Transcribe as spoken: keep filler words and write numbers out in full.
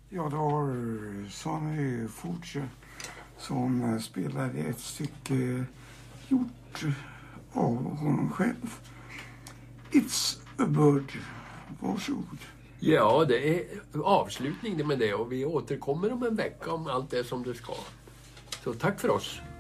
Ja, då har Sonny Forge som spelade ett stycke gjort av honom själv. It's a bird. Varsågod. Ja, det är avslutning med det och vi återkommer om en vecka om allt det som det ska. Så tack för oss.